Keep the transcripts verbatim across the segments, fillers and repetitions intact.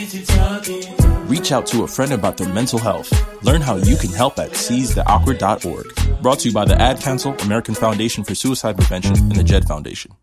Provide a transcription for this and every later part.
Reach out to a friend about their mental health. Learn how you can help at seize the awkward dot org. Brought to you by the Ad Council, American Foundation for Suicide Prevention, and the Jed Foundation.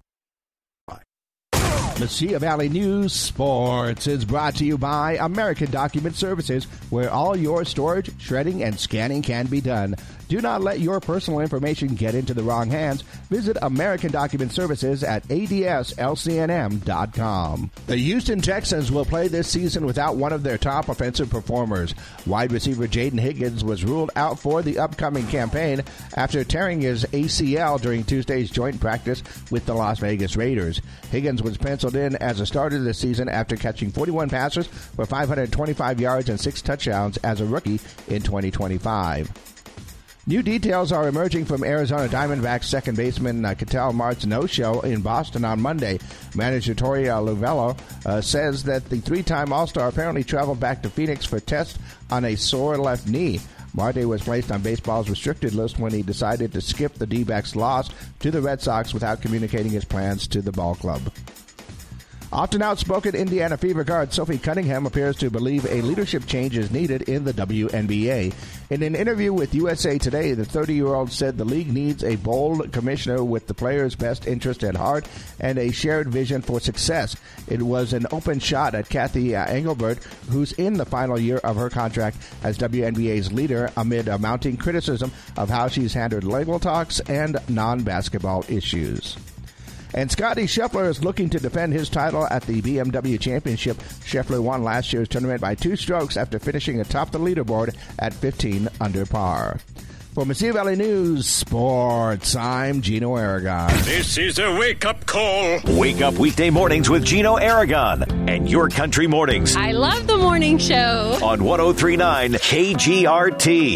Mesilla Valley News Sports is brought to you by American Document Services, where all your storage, shredding, and scanning can be done. Do not let your personal information get into the wrong hands. Visit American Document Services at A D S L C N M dot com. The Houston Texans will play this season without one of their top offensive performers. Wide receiver Jaden Higgins was ruled out for the upcoming campaign after tearing his A C L during Tuesday's joint practice with the Las Vegas Raiders. Higgins was penciled in as a starter this season after catching forty-one passes for five hundred twenty-five yards and six touchdowns as a rookie in twenty twenty-five. New details are emerging from Arizona Diamondbacks second baseman uh, Ketel Mart's no-show in Boston on Monday. Manager Torey Lovullo uh, says that the three-time All-Star apparently traveled back to Phoenix for tests on a sore left knee. Marte was placed on baseball's restricted list when he decided to skip the D-backs' loss to the Red Sox without communicating his plans to the ball club. Often outspoken Indiana Fever guard Sophie Cunningham appears to believe a leadership change is needed in the W N B A. In an interview with U S A Today, the thirty-year-old said the league needs a bold commissioner with the players' best interest at heart and a shared vision for success. It was an open shot at Kathy Engelbert, who's in the final year of her contract as W N B A's leader, amid a mounting criticism of how she's handled legal talks and non-basketball issues. And Scotty Scheffler is looking to defend his title at the B M W Championship. Scheffler won last year's tournament by two strokes after finishing atop the leaderboard at fifteen under par. For Mesilla Valley News Sports, I'm Gino Aragon. This is a wake-up call. Wake up weekday mornings with Gino Aragon and Your Country Mornings. I love the morning show. On one oh three point nine K G R T.